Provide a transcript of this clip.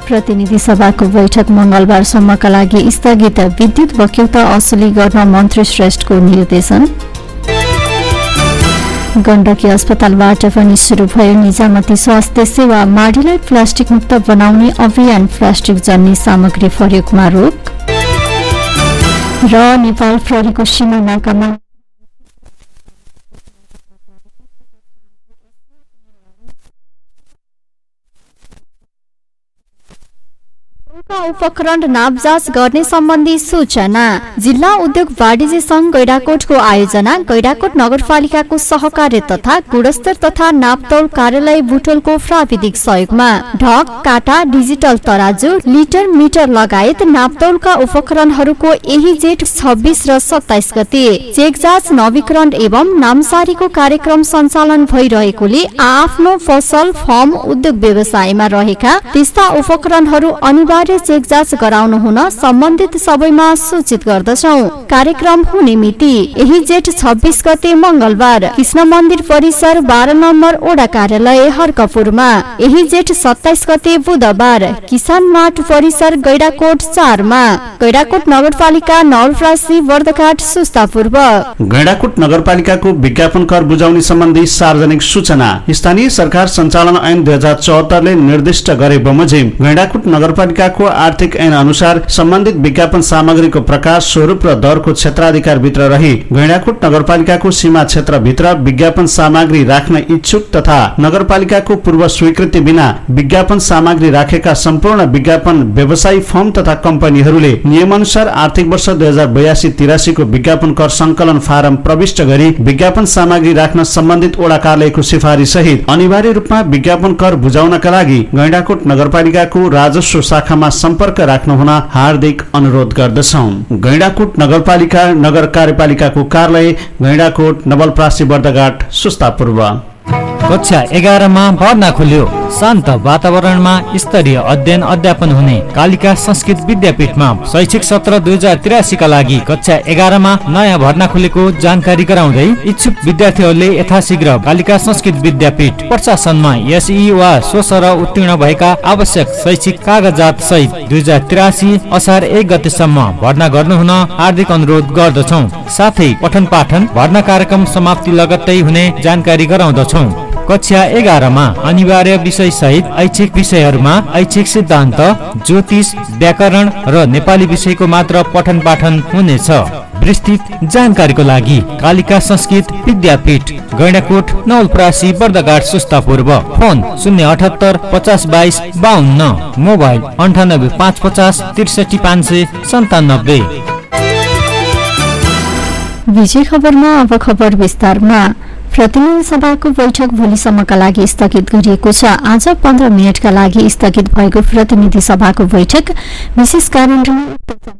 प्रतिनिधि सभाको बैठक मंगलबारसम्मका लागि स्थगित। विद्युत वक्यौता असुली गर्न मन्त्री श्रेष्ठको निर्देशन। गण्डकी अस्पतालबाट पनि सुरु भयो निजामती स्वास्थ्य सेवा। माडीलाई प्लास्टिक मुक्त बनाउने अभियान। प्लास्टिक जन्य सामग्री प्रयोगमा रोक। र नेपाल प्रहरीको सीमा नाकामा उपकरण नापजाँच गर्ने सम्बन्धी सूचना। जिल्ला उद्योग वाणिज्य संघ गैंडाकोटको आयोजना, गैंडाकोट नगरपालिकाको सहकार्य तथा गुणस्तर तथा नापतौल कार्यालय बुटोलको प्राविधिक सहयोगमा ढक, काटा, डिजिटल तराजु, लिटर, मिटर लगायत नापतौलका उपकरणहरूको यही जेठ 26 र 27 गते चेक जाँच, नवीकरण एवं नामसारीको कार्यक्रम सञ्चालन भइरहेकोले आफ्नो पसल, फर्म, उद्योग व्यवसायमा रहेका त्यस्ता उपकरणहरू अनिवार्य चेक जाँच गराउनु हुन सम्बन्धित सबैमा सूचित गर्दछौं। कार्यक्रम हुने मिति यही जेठ 26 गते मंगलबार कृष्ण मन्दिर परिसर 12 नम्बर ओडा कार्यालय हर्कपुरमा। यही जेठ 27 गते बुधबार किसान मार्ट परिसर गैंडाकोट 4 मा। गैंडाकोट नगरपालिका नवलपरासी बर्दघाट सुस्ता पूर्व। गैंडाकोट नगरपालिकाको विज्ञापन कर बुझाउने सम्बन्धी सार्वजनिक सूचना। स्थानीय सरकार सञ्चालन ऐन 2074 ले निर्दिष्ट गरे बमोजिम गैंडाकोट नगरपालिकाको आर्थिक ऐन अनुसार सम्बन्धित विज्ञापन सामग्रीको प्रकाश, स्वरूप र दरको क्षेत्राधिकार भित्र रही गैंडाकोट नगरपालिकाको सीमा क्षेत्र भित्र विज्ञापन सामग्री राख्न इच्छुक तथा नगरपालिकाको पूर्व स्वीकृति बिना विज्ञापन सामग्री राखेका सम्पूर्ण विज्ञापन व्यवसायी फर्म तथा कम्पनीहरूले नियमअनुसार आर्थिक वर्ष 2082-83 को विज्ञापन कर संकलन फारम प्रविष्ट गरी विज्ञापन सामग्री राख्न सम्बन्धित ओडा कार्यालयको सिफारिस सहित अनिवार्य रूपमा विज्ञापन कर बुझाउनका लागि गैंडाकोट नगरपालिकाको राजस्व शाखामा सम्पर्क राख्नु हुन हार्दिक अनुरोध गर्दछौं। गैंडाकोट नगरपालिका नगर कार्यपालिकाको कार्यालय गैंडाकोट, नवलपरासी, बर्दघाट, सुस्ता पूर्व। कक्षा 11 मा भर्ना खुल्यो। शान्त वातावरणमा स्तरीय अध्ययन अध्यापन हुने कालिका संस्कृत विद्यापीठमा शैक्षिक सत्र 2083 का लागि कक्षा 11 मा नयाँ भर्ना खुलेको जानकारी गराउँदै इच्छुक विद्यार्थीहरूले यथाशीघ्र कालिका संस्कृत विद्यापीठ प्रशासनमा एसई वा सोसर उत्तीर्ण भएका आवश्यक शैक्षिक कागजात सहित 2083 असार 1 गतेसम्म भर्ना गर्नुहुन हार्दिक अनुरोध गर्दछौं। साथै पठन पाठन भर्ना कार्यक्रम समाप्ति लगत्तै हुने जानकारी गराउँदछौं। कक्षा 11 मा अनिवार्य विषय सहित ऐच्छिक विषयहरूमा ऐच्छिक सिद्धान्त, ज्योतिष, व्याकरण र नेपाली विषयको मात्र पठन पाठन हुनेछ। विस्तृत जानकारीको लागि कालिका संस्कृत विद्यापीठ, गैंडाकोट, नवलपरासी, बर्दघाट, सुस्ता पूर्व। Phone 078 50 22 52, mobile 98 550 63 597। विजय खबरमा अब खबर विस्तारमा। प्रतिनिधि सभाको बैठक भोलिसम्मका लागि स्थगित गरिएको छ। आज 15 मिनटका लागि स्थगित भएको प्रतिनिधि सभाको बैठक विशेष कारण